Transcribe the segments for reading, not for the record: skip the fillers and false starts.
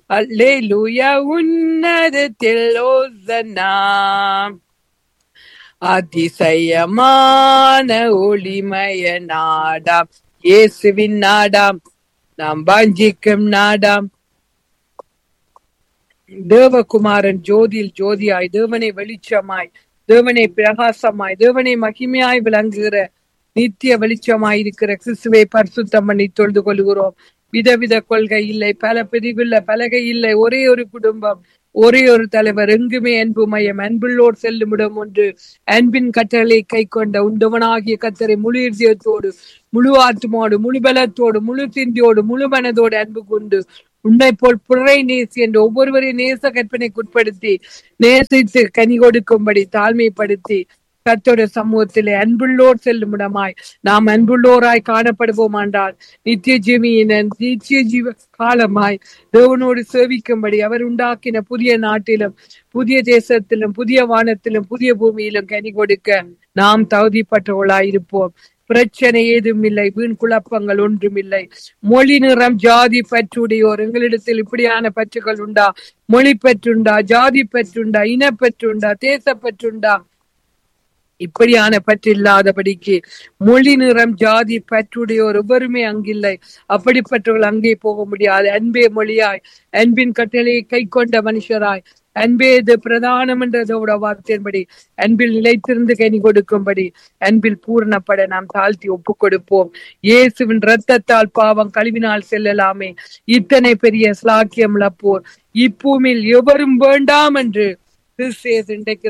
அல்லேலூயா உன்னதத்தில் ஓசன்னா. அதிசயமான ஒளிமய நாடாம் இயேசுவின் நாடாம், நாம் வாஞ்சிக்கும் நாடாம். தேவகுமாரன் ஜோதியில் ஜோதியாய், தேவனை வெளிச்சமாய், தேவனை பிரகாசமாய், தேவனை மகிமையாய் விளங்குகிற நித்திய வெளிச்சமாய் இருக்கிற கிறிஸ்துவை பரிசுத்தம் பண்ணி தொழுது கொள்கிறோம். விதவித கொள்கை இல்லை, பல பிரிவுள்ள பலகை இல்லை, ஒரே ஒரு குடும்பம், ஒரே ஒரு தலைவர், எங்குமே அன்பு மையம், அன்புள்ளோர் செல்லுமிடம் ஒன்று. அன்பின் கட்டளை கை கொண்ட உண்டவனாகிய கர்த்தரை முழு இதயத்தோடு, முழு ஆத்மாவோடு, முழு பலத்தோடு, முழு சிந்தியோடு, முழு மனதோடு அன்பு கொண்டு உன்னை போல் பிறரை நேசி என்று ஒவ்வொருவரையும் நேச கற்பனைக்குட்படுத்தி நேசித்து கனி கொடுக்கும்படி தாழ்மைப்படுத்தி கர்த்தருடைய சமூகத்திலே அன்புள்ளோர் செல்லும் இடமாய் நாம் அன்புள்ளோராய் காணப்படுவோம் என்றால் நித்திய ஜீவ காலமாய் தேவனோடு சேவிக்கும்படி அவர் உண்டாக்கின புதிய நாட்டிலும் புதிய தேசத்திலும் புதிய வானத்திலும் புதிய பூமியிலும் கனி கொடுக்க நாம் தகுதிப்பட்டவர்களாய் இருப்போம். பிரச்சனை ஏதும் இல்லை, வீண் குழப்பங்கள் ஒன்றும் இல்லை. மொழி நிறம் ஜாதி பற்றுடையோர் எங்களிடத்தில் இப்படியான பற்றுகள் உண்டா? மொழி பற்றுண்டா, ஜாதி பற்றுண்டா, இனப்பற்றுண்டா, தேசப்பற்றுண்டா? இப்படியான பற்று இல்லாதபடிக்கு மொழி நிறம் ஜாதி பற்றுடையோர் எவருமே அங்கில்லை. அப்படிப்பட்டவர்கள் அங்கே போக முடியாது. அன்பே மொழியாய், அன்பின் கட்டளையை கை கொண்ட மனுஷராய், அன்பே இது பிரதானம் என்றதோட வார்த்தையின்படி அன்பில் நிலைத்திருந்து கனி கொடுக்கும்படி அன்பில் பூர்ணப்பட நாம் தாழ்த்தி ஒப்பு கொடுப்போம். இயேசுவின் இரத்தத்தால் பாவம் கழுவினால் செல்லலாமே. இத்தனை பெரிய ஸ்லாக்கியம் இழப்போர் இப்பூமியில் எவரும் வேண்டாம் என்று இன்றைக்கு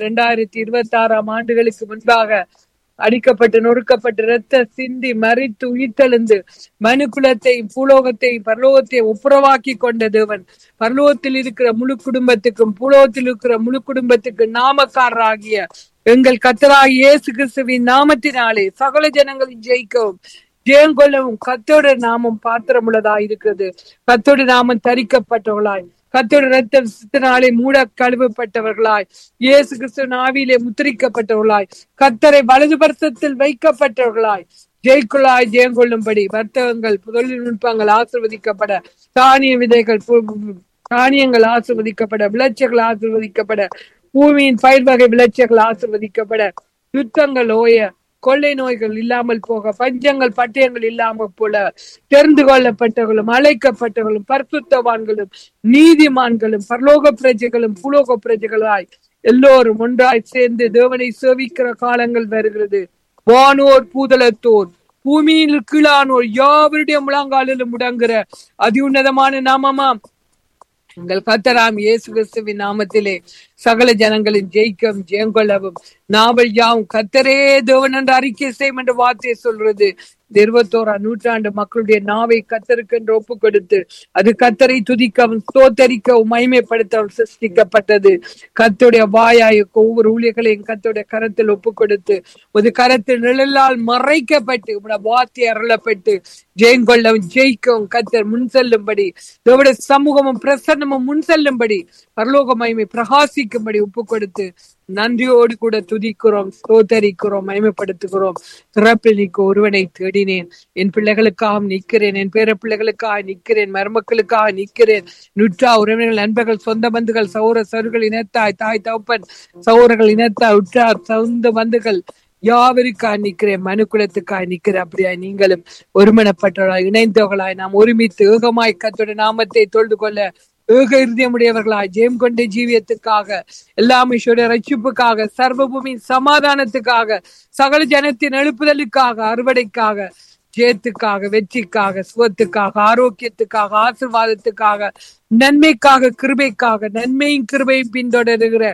2026 ஆண்டுகளுக்கு முன்பாக அடிக்கப்பட்டு நொறுக்கப்பட்டு ரத்த சிந்தி மறித்து உயிர்த்தெழுந்து மனுக்குலத்தையும் பூலோகத்தையும் பரலோகத்தையும் ஒப்புரவாக்கி கொண்ட தேவன் பரலோகத்தில் இருக்கிற முழு குடும்பத்துக்கும் பூலோகத்தில் இருக்கிற முழு குடும்பத்துக்கும் நாமக்காரராகிய எங்கள் கர்த்தராகிய இயேசு கிறிஸ்துவின் நாமத்தினாலே சகல ஜனங்களின் ஜெயிக்கவும் ஜெயங்கொள்ளவும் கர்த்தருடைய நாமம் பாத்திரமுள்ளதாய் இருக்கிறது. கர்த்தருடைய நாமம் தரிக்கப்பட்டவர்களாய், கர்த்தருடைய இரத்தத்தினாலே மூட கழுவப்பட்டவர்களாய், இயேசு கிறிஸ்து ஆவியிலே முத்திரிக்கப்பட்டவர்களாய், கர்த்தரை வலது பரிசத்தில் வைக்கப்பட்டவர்களாய் ஜெய்குள்ளாய் ஜெயங்கொள்ளும்படி வர்த்தகங்கள் தொழில்நுட்பங்கள் ஆசீர்வதிக்கப்பட, தானிய விதைகள் தானியங்கள் ஆசீர்வதிக்கப்பட, விளைச்சல்கள் ஆசீர்வதிக்கப்பட, பூமியின் பயிர் வகை விளைச்சல்கள் ஆசீர்வதிக்கப்பட, யுத்தங்கள் ஓய, கொள்ளை நோய்கள் இல்லாமல் போக, பஞ்சங்கள் பட்டயங்கள் இல்லாமல் போல, தெரிந்து கொள்ளப்பட்டவர்களும் அழைக்கப்பட்டவர்களும் பரிசுத்தவான்களும் நீதிமான்களும் பரலோக பிரஜைகளும் பூலோக பிரஜைகளாய் எல்லோரும் ஒன்றாய் சேர்ந்து தேவனை சேவிக்கிற காலங்கள் வருகிறது. வானோர் பூதலத்தோர் பூமியில் கீழானோர் யாவருடைய முழங்காலிலும் முடங்குற அதி உன்னதமான நாமமாம் எங்கள் கர்த்தராம் இயேசு கிறிஸ்துவின் நாமத்திலே சகல ஜனங்களின் ஜெயிக்கும் ஜெயங்கொள்ளவும் நாவல் யாவும் கர்த்தரே தேவன் என்று அறிக்கை செய்யும் என்ற வார்த்தையை சொல்றது. 21ஆம் நூற்றாண்டு மக்களுடைய நாவை கர்த்தருக்கு என்று ஒப்பு கொடுத்து அது கர்த்தரை துதிக்கவும் ஸ்தோத்தரிக்கவும் மகிமைப்படுத்தவும் சிருஷ்டிக்கப்பட்டது. கர்த்தருடைய வாயாய் ஒவ்வொரு ஊழியர்களையும் கர்த்தருடைய கரத்தில் ஒப்பு கொடுத்து ஒரு கரத்தில் நிழலால் மறைக்கப்பட்டு வார்த்தை அருளப்பட்டு ஜெயங்கொள்ளவும் ஜெயிக்கவும் கர்த்தர் முன் செல்லும்படி தேவனுடைய சமூகமும் பிரசன்னமும் முன் செல்லும்படி பரலோக மகிமை பிரகாசிக்கும்படி ஒப்பு கொடுத்து நன்றியோடு கூட துதிக்கிறோம், ஸ்தோத்தரிக்கிறோம், மகிமைப்படுத்துகிறோம். திறப்பில் நீக்கு ஒருவனை தேடினேன், என் பிள்ளைகளுக்காக நிற்கிறேன், என் பேர பிள்ளைகளுக்காக நிற்கிறேன், மருமக்களுக்காக நிற்கிறேன். நுற்றா உறவினர்கள், நண்பர்கள், சொந்த பந்துகள், சகோதர சருகள் இனத்தாய், தாய் தகப்பன் சகோதரர்கள் இனத்தாய், உற்றார் சொந்த பந்துகள் யாவருக்காய் நிற்கிறேன், மனுக்குலத்துக்காய் நிற்கிறேன். அப்படியாய் நீங்களும் ஒருமனப்பட்டவர்களாய் இணைந்தவர்களாய் நாம் ஒருமித்து ஏகமாய் கர்த்தருடைய நாமத்தை தொழுது கொள்ள ஏக இருதயமுடையவர்களாய் ஜெயம் கொண்ட ஜீவியத்துக்காக எல்லாம் ஈஸ்வருடைய ரட்சிப்புக்காக சர்வபூமியின் சமாதானத்துக்காக சகல ஜனத்தின் எழுப்புதலுக்காக அறுவடைக்காக ஜெயத்துக்காக வெற்றிக்காக சுகத்துக்காக ஆரோக்கியத்துக்காக ஆசீர்வாதத்துக்காக நன்மைக்காக கிருபைக்காக நன்மையும் கிருபையும் பின்தொடருகிற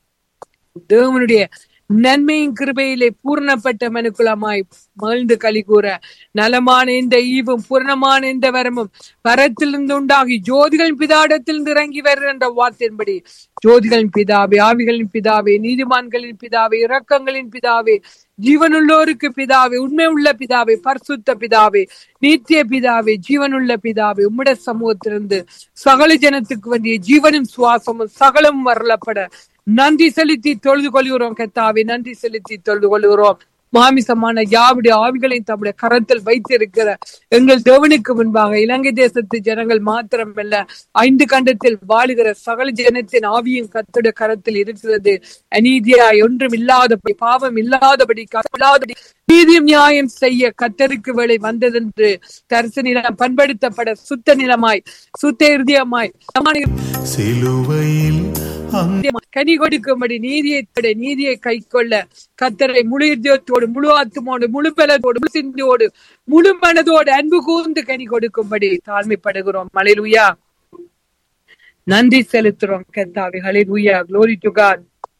தேவனுடைய நன்மையின் கிருபையிலே பூர்ணப்பட்ட மனுக்குலமாய் மகிழ்ந்து களி கூற நலமான இந்த ஈவும் பூர்ணமான இந்த வரமும் பரத்திலிருந்து உண்டாகி ஜோதிகளின் பிதாடத்திலிருந்து இறங்கி வருகின்ற வார்த்தையின்படி ஜோதிகளின் பிதாவே, ஆவிகளின் பிதாவே, நீதிமான்களின் பிதாவே, இரக்கங்களின் பிதாவே, ஜீவனுள்ளோருக்கு பிதாவே, உண்மை உள்ள பிதாவே, பரிசுத்த பிதாவே, நித்திய பிதாவே, ஜீவனுள்ள பிதாவே, உம்முடைய சமூகத்திலிருந்து சகல ஜனத்துக்கு வேண்டிய ஜீவனும் சுவாசமும் சகலமும் வரலப்பட நன்றி செலுத்தி தொழுது கொள்கிறோம். கர்த்தாவே, நன்றி செலுத்தி தொழுது கொள்கிறோம். மாமிசமான யாவுடைய ஆவிகளையும் தம்முடைய கரத்தில் வைத்திருக்கிற எங்கள் தேவனுக்கு முன்பாக இலங்கை தேசத்து ஜனங்கள் மாத்திரமல்ல 5 கண்டத்தில் வாழுகிற சகல ஜனத்தின் ஆவியும் கர்த்தருடைய கரத்தில் இருக்கிறது. அநீதியாய் ஒன்றும் இல்லாதபடி, பாவம் இல்லாதபடி, நீதியும் நியாயம் செய்ய கர்த்தருக்கு வேளை வந்ததென்று தரிசு நிலம் பண்படுத்தப்பட சுத்த நிலமாய் சுத்த இருதயமாய் சிலுவையில் கனி கொடுக்கும்படி நீதியை கை கொள்ள கர்த்தரை முழு இருதயத்தோடு, முழு ஆத்துமோடு, முழு பலத்தோடு, முழு சிந்தையோடு, முழு மனதோடு அன்பு கூர்ந்து கனி கொடுக்கும்படி தாழ்மைப்படுகிறோம். ஹல்லேலூயா. நன்றி செலுத்துறோம் கர்த்தாவே. ஹல்லேலூயா. Glory to God.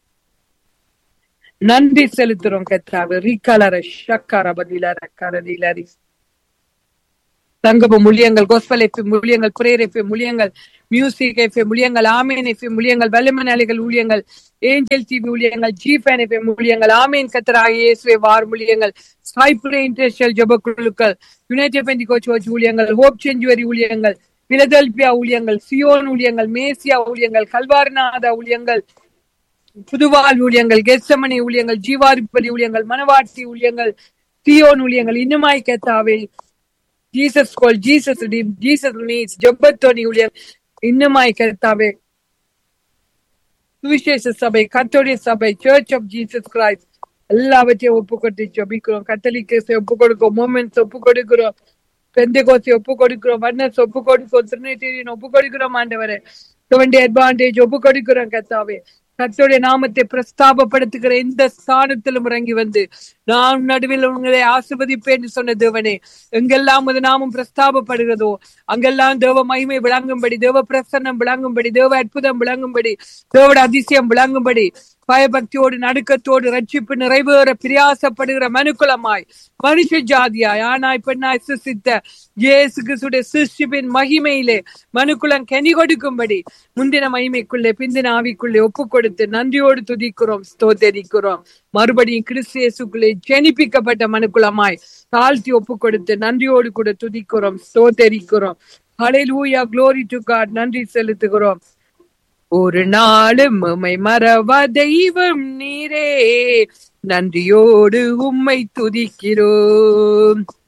நன்றி செலுத்துறோம் கர்த்தாவே. ரிகலர ஷக்கர பதிலர கரதிலரி சங்கம ஊழியங்கள், கோஸ்பல் எஃப்எம் ஊழியங்கள், பிரேயர் எஃப்எம் ஊழியங்கள், மியூசிக் எஃப்எம் ஊழியங்கள், ஆமேன் எஃப்எம் ஊழியங்கள், வல்லமனாளிகள் ஊழியங்கள், ஏஞ்சல் டிவி ஊழியங்கள், ஜிஃபன் எஃப்எம் ஊழியங்கள், ஆமேன் கர்த்தராகிய இயேசுவே வார் ஊழியங்கள், ஸ்கைப்ரே இன்டர்நேஷனல் ஜெப குழுக்கள், யுனைடெட் பெந்தெகோஸ்ட் சர்ச் ஊழியங்கள், ஹோப் செஞ்சுவரி ஊழியங்கள், பிலதெல்பியா ஊழியங்கள், சியோன் ஊழியங்கள், மேசியா ஊழியங்கள், கல்வாரிநாதா ஊழியங்கள், புதுவாழ் ஊழியங்கள், கெத்செமனே ஊழியங்கள், ஜீவாரிப்பதி ஊழியங்கள், மனவாட்டி ஊழியங்கள், சியோன் ஊழியங்கள், இன்னுமாய் கர்த்தாவே ஜீசஸ் கால், ஜீசஸ் ரிடீம், ஜீசஸ் மீட்ஸ், ஜெபத்தோனி ஊழியர், இன்னுமாய் கர்த்தாவே சுவிசேஷ சபை, கர்த்தருடைய சபை, சர்ச் ஆஃப் ஜீசஸ் கிரைஸ்ட் எல்லாவற்றையும் ஒப்பு கொடுத்து ஜெபிக்கிறோம். கத்தோலிக்கை ஒப்பு கொடுக்கிறோம், மோமென்ட்ஸ் ஒப்பு கொடுக்கிறோம், பெந்தெகோஸ்தை ஒப்பு கொடுக்கிறோம், வன்னஸ் ஒப்பு கொடுக்கிறோம், ட்ரினிட்டேரியன் ஒப்பு கொடுக்கிறோம். ஆண்டவரே 20 அட்வான்டேஜ் ஒப்பு கொடுக்கிறோம் கர்த்தாவே. கர்த்தருடைய நாமத்தை பிரஸ்தாபப்படுத்துகிற எந்த ஸ்தானத்திலும் இறங்கி வந்து நான் நடுவில் உங்களை ஆசீர்வதிப்பேன் சொன்ன தேவனே, எங்கெல்லாம் அது நாமும் பிரஸ்தாபப்படுகிறதோ அங்கெல்லாம் தேவ மகிமை விளங்கும்படி, தேவ பிரசன்னம் விளங்கும்படி, தேவ அற்புதம் விளங்கும்படி, தேவோட அதிசயம் விளங்கும்படி, பயபக்தியோடு நடுக்கத்தோடு ரட்சிப்பு நிறைவேற பிரியாசப்படுகிற மனுக்குலமாய், மனுஷ ஜாதியாய், ஆனாய் பெண்ணாய் சிருஷ்டித்த இயேசு கிறிஸ்துவின் சிருஷ்டிப்பின் மகிமையிலே மனுக்குலம் கனி கொடுக்கும்படி முந்தின மகிமைக்குள்ளே பிந்தின ஆவிக்குள்ளே ஒப்பு கொடுத்து நன்றியோடு துதிக்கிறோம், ஸ்தோத்தரிக்கிறோம். மறுபடியும் கிறிஸ்து இயேசுக்குள்ளே ஜெனிப்பிக்கப்பட்ட மனுக்குலமாய் தாழ்த்தி ஒப்பு கொடுத்து நன்றியோடு கூட துதிக்கிறோம், ஸ்தோத்தரிக்கிறோம். ஹல்லேலூயா. Glory to God. நன்றி செலுத்துகிறோம். ஒரு நாளும் உம்மை மறவா தெய்வம் நீரே, நன்றியோடு உம்மை துதிக்கிறோம்.